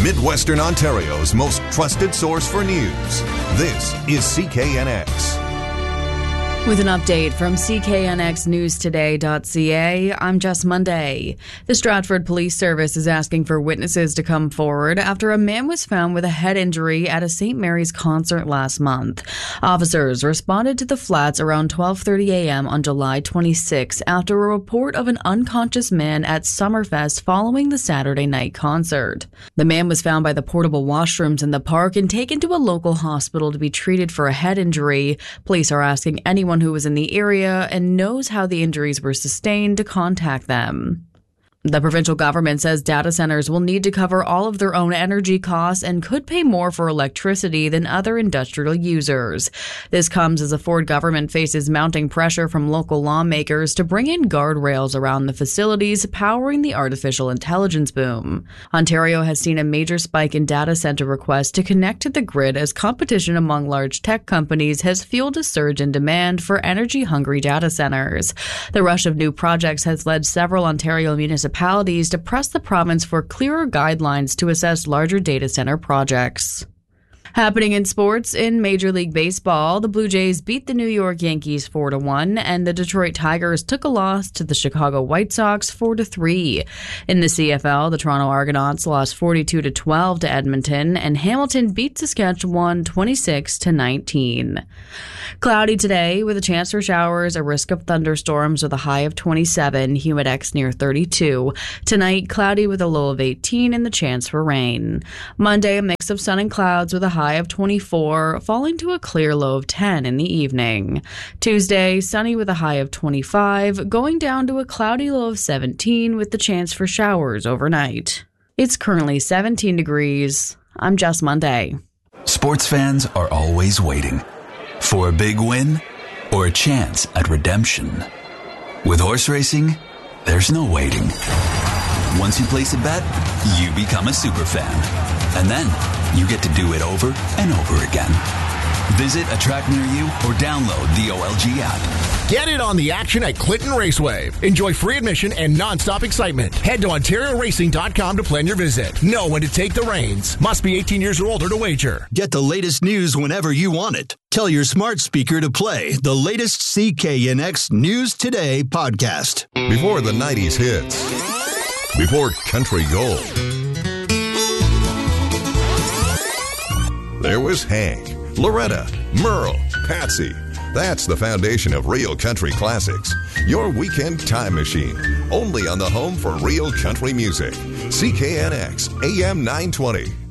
Midwestern Ontario's most trusted source for news. This is CKNX. With an update from CKNXNewsToday.ca, I'm Jess Monday. The Stratford Police Service is asking for witnesses to come forward after a man was found with a head injury at a St. Mary's concert last month. Officers responded to the flats around 12:30 a.m. on July 26 after a report of an unconscious man at Summerfest following the Saturday night concert. The man was found by the portable washrooms in the park and taken to a local hospital to be treated for a head injury. Police are asking anyone who was in the area and knows how the injuries were sustained to contact them. The provincial government says data centers will need to cover all of their own energy costs and could pay more for electricity than other industrial users. This comes as the Ford government faces mounting pressure from local lawmakers to bring in guardrails around the facilities powering the artificial intelligence boom. Ontario has seen a major spike in data center requests to connect to the grid as competition among large tech companies has fueled a surge in demand for energy-hungry data centers. The rush of new projects has led several Ontario municipalities to press the province for clearer guidelines to assess larger data center projects. Happening in sports, in Major League Baseball, the Blue Jays beat the New York Yankees 4-1, and the Detroit Tigers took a loss to the Chicago White Sox 4-3. In the CFL, the Toronto Argonauts lost 42-12 to Edmonton, and Hamilton beat Saskatchewan 26-19. Cloudy today with a chance for showers, a risk of thunderstorms with a high of 27, humidex near 32. Tonight, cloudy with a low of 18 and the chance for rain. Monday, a mix of sun and clouds with a high of 24, falling to a clear low of 10 in the evening. Tuesday, sunny with a high of 25, going down to a cloudy low of 17 with the chance for showers overnight. It's currently 17 degrees. I'm Jess Monday. Sports fans are always waiting for a big win or a chance at redemption. With horse racing, there's no waiting. Once you place a bet, you become a super fan. And then you get to do it over and over again. Visit a track near you or download the OLG app. Get in on the action at Clinton Raceway. Enjoy free admission and non-stop excitement. Head to OntarioRacing.com to plan your visit. Know when to take the reins. Must be 18 years or older to wager. Get the latest news whenever you want it. Tell your smart speaker to play the latest CKNX News Today podcast. Before the 90s hits. Before country gold. There was Hank, Loretta, Merle, Patsy. That's the foundation of real country classics. Your weekend time machine. Only on the home for real country music. CKNX AM 920.